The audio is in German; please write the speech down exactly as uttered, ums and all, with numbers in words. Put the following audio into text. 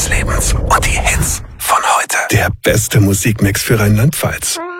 des Lebens und die Hits von heute. Der beste Musikmix für Rheinland-Pfalz.